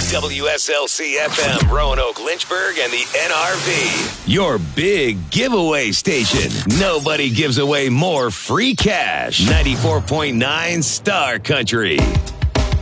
WSLC FM, Roanoke, Lynchburg, and the NRV. Your big giveaway station. Nobody gives away more free cash. 94.9 Star Country.